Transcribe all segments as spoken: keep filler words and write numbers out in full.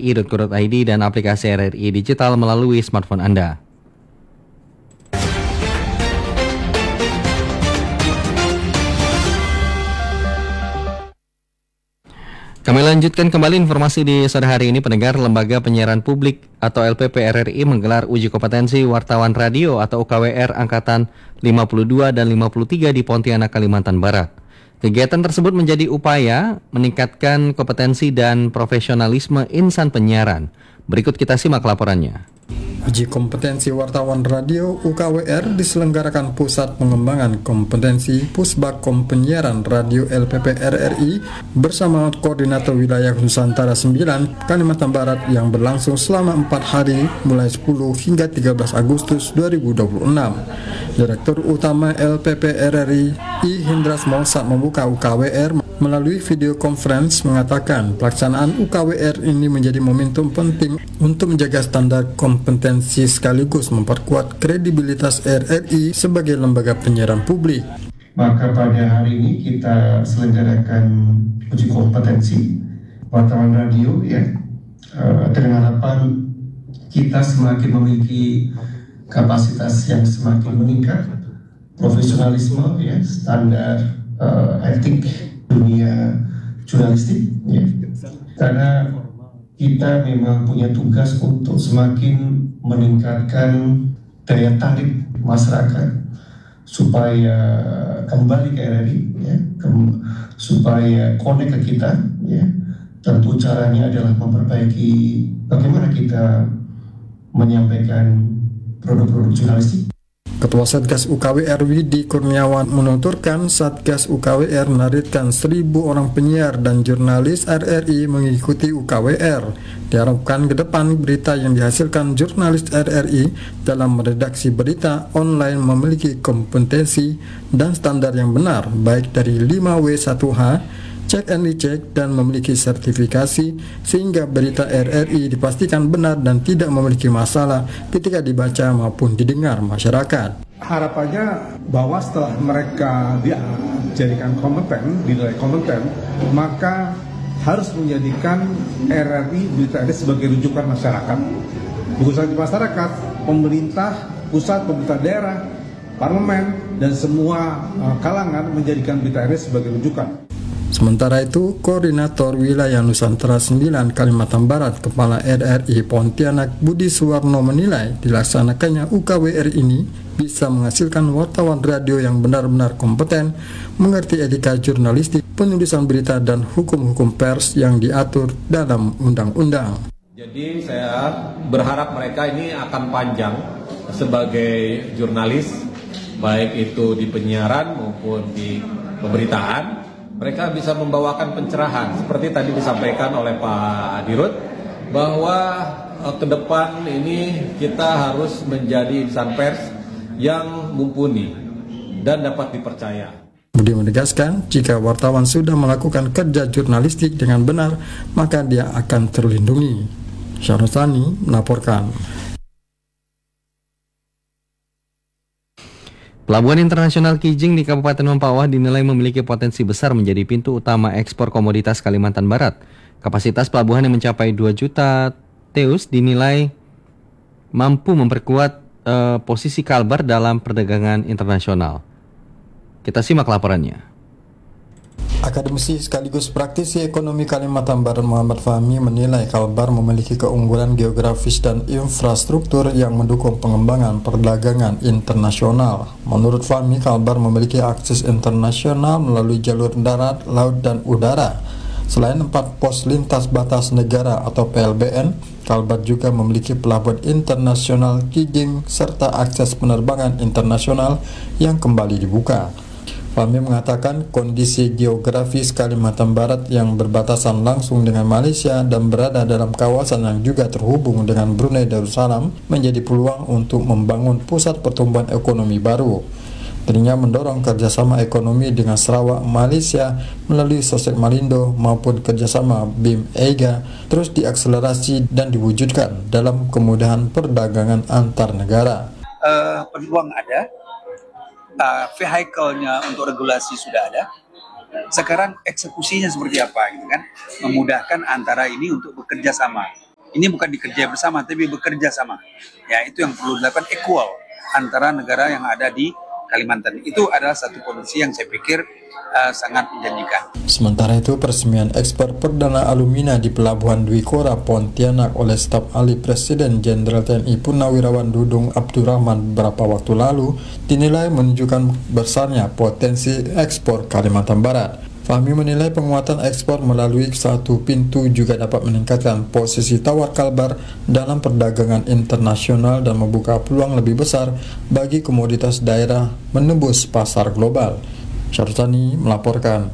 i dot co dot i d dan aplikasi R R I Digital melalui smartphone Anda. Kami lanjutkan kembali informasi di sore hari ini. Pendengar, Lembaga Penyiaran Publik atau L P P R R I menggelar uji kompetensi wartawan radio atau U K W R angkatan lima puluh dua dan lima puluh tiga di Pontianak, Kalimantan Barat. Kegiatan tersebut menjadi upaya meningkatkan kompetensi dan profesionalisme insan penyiaran. Berikut kita simak laporannya. Uji kompetensi wartawan radio U K W R diselenggarakan Pusat Pengembangan Kompetensi Pusbakom Penyiaran Radio L P P R R I bersama Koordinator Wilayah Nusantara sembilan Kalimantan Barat yang berlangsung selama empat hari mulai sepuluh hingga tiga belas Agustus dua ribu dua puluh enam. Direktur Utama L P P R R I I Hindrasmo saat membuka U K W R melalui video conference mengatakan pelaksanaan U K W R ini menjadi momentum penting untuk menjaga standar kompetensi sekaligus memperkuat kredibilitas R R I sebagai lembaga penyiaran publik. Maka pada hari ini kita selenggarakan uji kompetensi wartawan radio ya, uh, dengan harapan kita semakin memiliki kapasitas yang semakin meningkat, profesionalisme ya, standar uh, etik dunia jurnalistik ya. Karena kita memang punya tugas untuk semakin meningkatkan daya tarik masyarakat supaya kembali ke R R I ya, ke- supaya connect ke kita ya. Tentu caranya adalah memperbaiki bagaimana kita menyampaikan produk-produk jurnalistik. Ketua Satgas U K W R Widi Kurniawan menuturkan Satgas U K W R menargetkan seribu orang penyiar dan jurnalis R R I mengikuti U K W R. Diharapkan ke depan berita yang dihasilkan jurnalis R R I dalam meredaksi berita online memiliki kompetensi dan standar yang benar, baik dari lima W satu H, cek and recheck, dan memiliki sertifikasi sehingga berita R R I dipastikan benar dan tidak memiliki masalah ketika dibaca maupun didengar masyarakat. Harapannya bahwa setelah mereka dijadikan kompeten, dinilai kompeten, maka harus menjadikan R R I berita R R I sebagai rujukan masyarakat. Bukan saja masyarakat, pemerintah, pusat, pemerintah daerah, parlemen, dan semua kalangan menjadikan berita R R I sebagai rujukan. Sementara itu, Koordinator Wilayah Nusantara sembilan Kalimantan Barat Kepala R R I Pontianak Budi Suwarno menilai dilaksanakannya U K W R ini bisa menghasilkan wartawan radio yang benar-benar kompeten, mengerti etika jurnalistik, penulisan berita, dan hukum-hukum pers yang diatur dalam undang-undang. Jadi saya berharap mereka ini akan panjang sebagai jurnalis, baik itu di penyiaran maupun di pemberitaan. Mereka bisa membawakan pencerahan seperti tadi disampaikan oleh Pak Dirut bahwa eh, ke depan ini kita harus menjadi insan pers yang mumpuni dan dapat dipercaya. Budi menegaskan jika wartawan sudah melakukan kerja jurnalistik dengan benar maka dia akan terlindungi. Syahrustani melaporkan. Pelabuhan Internasional Kijing di Kabupaten Mempawah dinilai memiliki potensi besar menjadi pintu utama ekspor komoditas Kalimantan Barat. Kapasitas pelabuhan yang mencapai dua juta teus dinilai mampu memperkuat uh, posisi Kalbar dalam perdagangan internasional. Kita simak laporannya. Akademisi sekaligus praktisi ekonomi Kalimantan Barat Muhammad Fahmi menilai Kalbar memiliki keunggulan geografis dan infrastruktur yang mendukung pengembangan perdagangan internasional. Menurut Fahmi, Kalbar memiliki akses internasional melalui jalur darat, laut, dan udara. Selain empat pos lintas batas negara atau P L B N, Kalbar juga memiliki pelabuhan internasional Kijing serta akses penerbangan internasional yang kembali dibuka. Fahmi mengatakan kondisi geografis Kalimantan Barat yang berbatasan langsung dengan Malaysia dan berada dalam kawasan yang juga terhubung dengan Brunei Darussalam menjadi peluang untuk membangun pusat pertumbuhan ekonomi baru. Dirinya mendorong kerjasama ekonomi dengan Sarawak, Malaysia melalui Sosek Malindo maupun kerjasama B I M E G A terus diakselerasi dan diwujudkan dalam kemudahan perdagangan antar negara. Uh, peluang ada. Uh, vehicle-nya untuk regulasi sudah ada. Sekarang eksekusinya seperti apa gitu kan? Memudahkan antara ini untuk bekerja sama. Ini bukan dikerja bersama, tapi bekerja sama. Ya, itu yang perlu dilakukan equal antara negara yang ada di Kalimantan. Itu adalah satu kondisi yang saya pikir uh, sangat menjanjikan. Sementara itu, peresmian ekspor perdana alumina di Pelabuhan Dwi Kora, Pontianak oleh staf ahli Presiden Jenderal T N I Purnawirawan Dudung Abdurrahman beberapa waktu lalu dinilai menunjukkan besarnya potensi ekspor Kalimantan Barat. Fahmi menilai penguatan ekspor melalui satu pintu juga dapat meningkatkan posisi tawar Kalbar dalam perdagangan internasional dan membuka peluang lebih besar bagi komoditas daerah menembus pasar global. Syarutani melaporkan.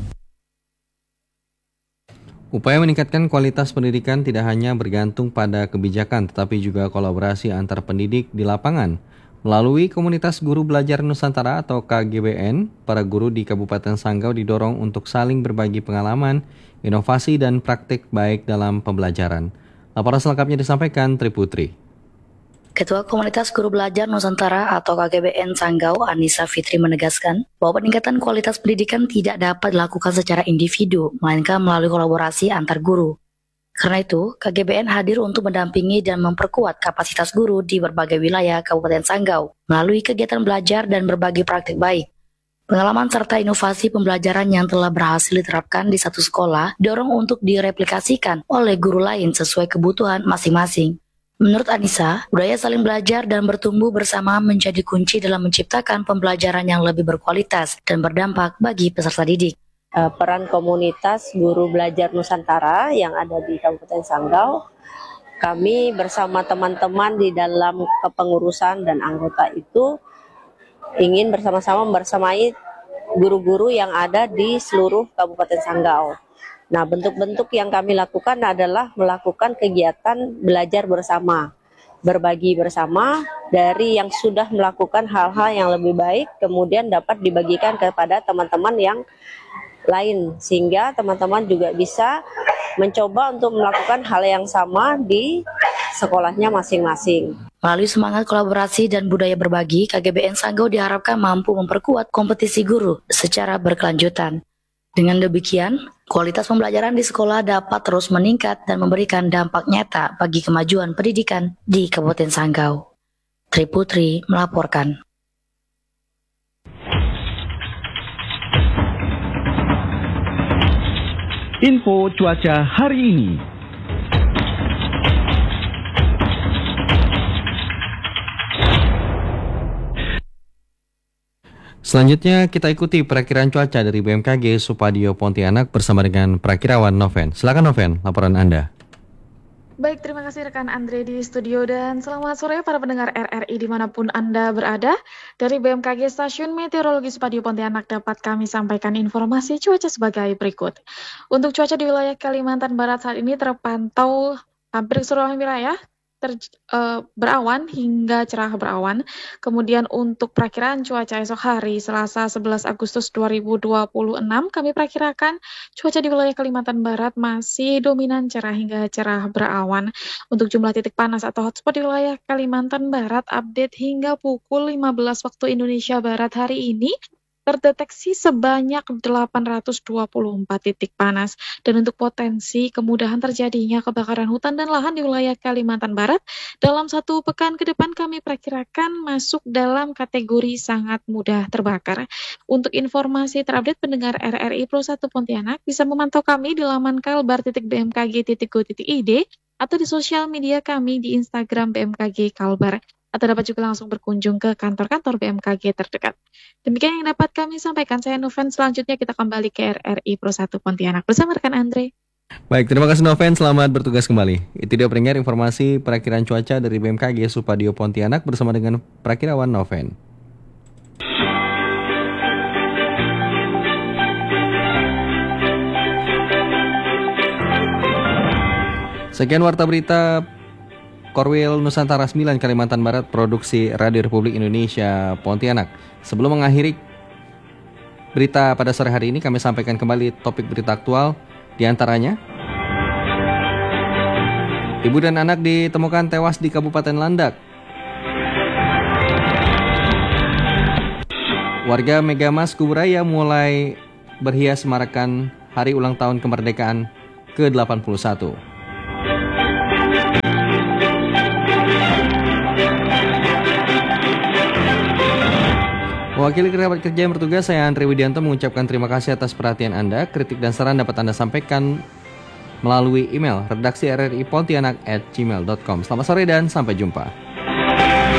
Upaya meningkatkan kualitas pendidikan tidak hanya bergantung pada kebijakan, tetapi juga kolaborasi antar pendidik di lapangan. Melalui Komunitas Guru Belajar Nusantara atau K G B N, para guru di Kabupaten Sanggau didorong untuk saling berbagi pengalaman, inovasi, dan praktik baik dalam pembelajaran. Laporan selengkapnya disampaikan Tri Putri. Ketua Komunitas Guru Belajar Nusantara atau K G B N Sanggau, Anissa Fitri menegaskan bahwa peningkatan kualitas pendidikan tidak dapat dilakukan secara individu, melainkan melalui kolaborasi antar guru. Karena itu, K G B N hadir untuk mendampingi dan memperkuat kapasitas guru di berbagai wilayah Kabupaten Sanggau melalui kegiatan belajar dan berbagi praktik baik. Pengalaman serta inovasi pembelajaran yang telah berhasil diterapkan di satu sekolah dorong untuk direplikasikan oleh guru lain sesuai kebutuhan masing-masing. Menurut Anissa, budaya saling belajar dan bertumbuh bersama menjadi kunci dalam menciptakan pembelajaran yang lebih berkualitas dan berdampak bagi peserta didik. Peran komunitas guru belajar Nusantara yang ada di Kabupaten Sanggau, kami bersama teman-teman di dalam kepengurusan dan anggota itu ingin bersama-sama bersamai guru-guru yang ada di seluruh Kabupaten Sanggau. Nah, bentuk-bentuk yang kami lakukan adalah melakukan kegiatan belajar bersama, berbagi bersama dari yang sudah melakukan hal-hal yang lebih baik, kemudian dapat dibagikan kepada teman-teman yang lain, sehingga teman-teman juga bisa mencoba untuk melakukan hal yang sama di sekolahnya masing-masing. Melalui semangat kolaborasi dan budaya berbagi, K G B N Sanggau diharapkan mampu memperkuat kompetisi guru secara berkelanjutan. Dengan demikian, kualitas pembelajaran di sekolah dapat terus meningkat dan memberikan dampak nyata bagi kemajuan pendidikan di Kabupaten Sanggau. Tri Putri melaporkan. Info cuaca hari ini. Selanjutnya kita ikuti perakiraan cuaca dari B M K G Supadio Pontianak bersama dengan perakirawan Noven. Silakan Noven, laporan Anda. Baik, terima kasih rekan Andre di studio dan selamat sore para pendengar R R I dimanapun Anda berada. Dari B M K G Stasiun Meteorologi Supadio Pontianak dapat kami sampaikan informasi cuaca sebagai berikut. Untuk cuaca di wilayah Kalimantan Barat saat ini terpantau hampir seluruh wilayah ter, uh, berawan hingga cerah berawan. Kemudian untuk perakiraan cuaca esok hari Selasa sebelas Agustus dua ribu dua puluh enam kami perakirakan cuaca di wilayah Kalimantan Barat masih dominan cerah hingga cerah berawan. Untuk jumlah titik panas atau hotspot di wilayah Kalimantan Barat update hingga pukul lima belas waktu Indonesia Barat hari ini terdeteksi sebanyak delapan ratus dua puluh empat titik panas. Dan untuk potensi kemudahan terjadinya kebakaran hutan dan lahan di wilayah Kalimantan Barat dalam satu pekan ke depan kami perkirakan masuk dalam kategori sangat mudah terbakar. Untuk informasi terupdate pendengar R R I Pro satu Pontianak bisa memantau kami di laman kalbar titik b m k g titik go titik i d atau di sosial media kami di Instagram B M K G Kalbar. Atau dapat juga langsung berkunjung ke kantor-kantor B M K G terdekat. Demikian yang dapat kami sampaikan. Saya Noven, selanjutnya kita kembali ke R R I Pro satu Pontianak bersama rekan Andre. Baik, terima kasih Noven, selamat bertugas kembali. Itu dia pendengar informasi perakiraan cuaca dari B M K G Supadio Pontianak bersama dengan perakirawan Noven. Sekian warta berita Korwil Nusantara sembilan Kalimantan Barat, produksi Radio Republik Indonesia Pontianak. Sebelum mengakhiri berita pada sore hari ini, kami sampaikan kembali topik berita aktual. Di antaranya, ibu dan anak ditemukan tewas di Kabupaten Landak. Warga Megamas Kuburaya mulai berhias merayakan hari ulang tahun kemerdekaan ke delapan puluh satu. Mewakili kerabat kerja yang bertugas, saya Andre Widianto mengucapkan terima kasih atas perhatian Anda. Kritik dan saran dapat Anda sampaikan melalui email redaksi r r i pontianak at gmail dot com. Selamat sore dan sampai jumpa.